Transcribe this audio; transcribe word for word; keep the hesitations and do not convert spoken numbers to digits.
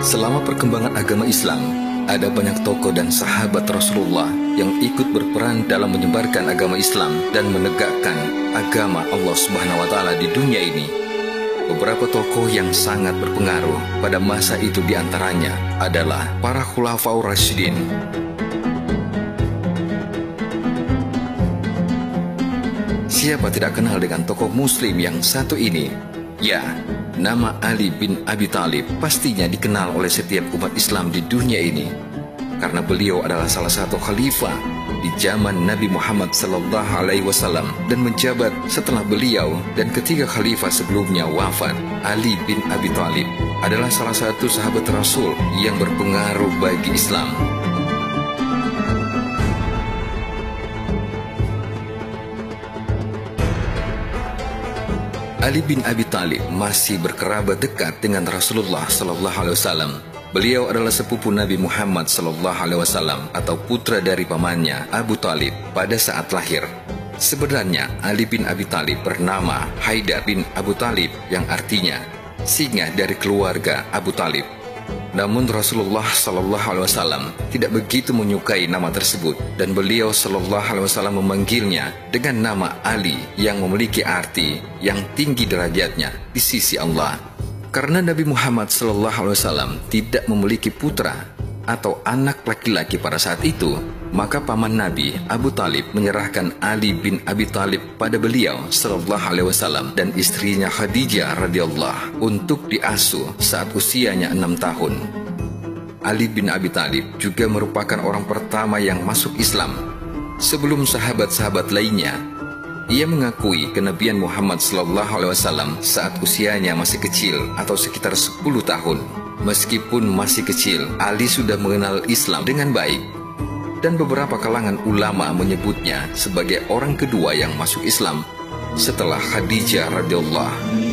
Selama perkembangan agama Islam, ada banyak tokoh dan sahabat Rasulullah yang ikut berperan dalam menyebarkan agama Islam dan menegakkan agama Allah Subhanahu wa Ta'ala di dunia ini. Beberapa tokoh yang sangat berpengaruh pada masa itu diantaranya adalah para Khulafaur Rasyidin. Siapa tidak kenal dengan tokoh Muslim yang satu ini? Ya, nama Ali bin Abi Thalib pastinya dikenal oleh setiap umat Islam di dunia ini, karena beliau adalah salah satu khalifah di zaman Nabi Muhammad sallallahu alaihi wasallam dan menjabat setelah beliau dan ketiga khalifah sebelumnya wafat. Ali bin Abi Thalib adalah salah satu sahabat Rasul yang berpengaruh bagi Islam. Ali bin Abi Thalib masih berkerabat dekat dengan Rasulullah sallallahu alaihi wasallam. Beliau adalah sepupu Nabi Muhammad sallallahu alaihi wasallam atau putra dari pamannya Abu Thalib pada saat lahir. Sebenarnya Ali bin Abi Thalib bernama Haidar bin Abu Thalib yang artinya singa dari keluarga Abu Thalib. Namun Rasulullah sallallahu alaihi wasallam tidak begitu menyukai nama tersebut dan beliau sallallahu alaihi wasallam memanggilnya dengan nama Ali yang memiliki arti yang tinggi derajatnya di sisi Allah. Karena Nabi Muhammad sallallahu alaihi wasallam tidak memiliki putra atau anak laki-laki pada saat itu, maka paman Nabi Abu Thalib menyerahkan Ali bin Abi Thalib pada beliau sallallahu alaihi wasallam dan istrinya Khadijah radhiyallahu untuk diasuh saat usianya enam tahun. Ali bin Abi Thalib juga merupakan orang pertama yang masuk Islam sebelum sahabat-sahabat lainnya. Ia mengakui kenabian Muhammad sallallahu alaihi wasallam saat usianya masih kecil atau sekitar sepuluh tahun. Meskipun masih kecil, Ali sudah mengenal Islam dengan baik, dan beberapa kalangan ulama menyebutnya sebagai orang kedua yang masuk Islam setelah Khadijah radhiyallahu.